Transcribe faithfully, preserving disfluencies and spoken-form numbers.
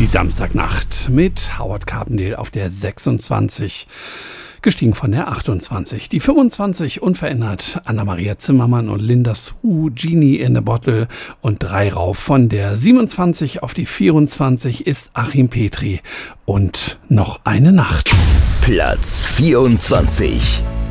Die Samstagnacht mit Howard Carpendale auf der sechsundzwanzig, gestiegen von der achtundzwanzig. Die fünfundzwanzig unverändert Anna-Maria Zimmermann und Linda Sue, Genie in a Bottle, und drei rauf von der siebenundzwanzig auf die vierundzwanzig ist Achim Petri und Noch eine Nacht. Platz vierundzwanzig.